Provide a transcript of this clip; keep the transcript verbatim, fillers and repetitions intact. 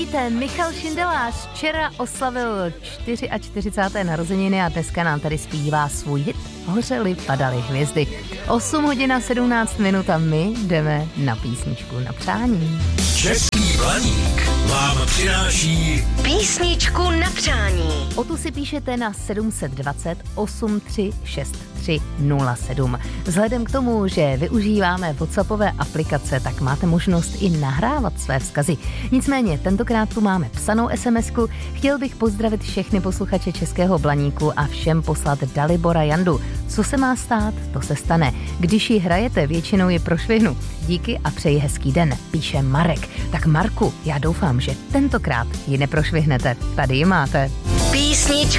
Víte, Michal Šindelář včera oslavil čtyřicáté čtyřiáté narozeniny a dneska nám tady zpívá svůj hit Hořely padaly hvězdy. osm hodin a sedmnáct minut a my jdeme na písničku na přání. Český Blaník vám přináší písničku na přání. O tu si píšete na sedm set dvacet osm tři šest tři nula sedm. Vzhledem k tomu, že využíváme WhatsAppové aplikace, tak máte možnost i nahrávat své vzkazy. Nicméně tentokrát tu máme psanou SMSku. Chtěl bych pozdravit všechny posluchače Českého Blaníku a všem poslat Dalibora Jandu. Co se má stát, to se stane. Když ji hrajete, většinou ji prošvihnu. Díky a přeji hezký den, píše Marek. Tak Marku, já doufám, že tentokrát ji neprošvihnete. Tady ji máte. Písnička